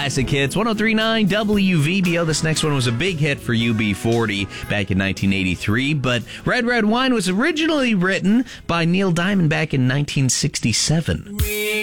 Classic Hits, 103.9 WVBO. This next one was a big hit for UB40 back in 1983, but Red Red Wine was originally written by Neil Diamond back in 1967.